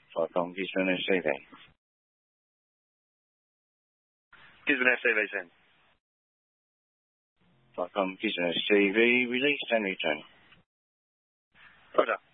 Falcon Gisborne SAV. Gisborne SAV send. Falcon Gisborne SAV, release and return. Roger.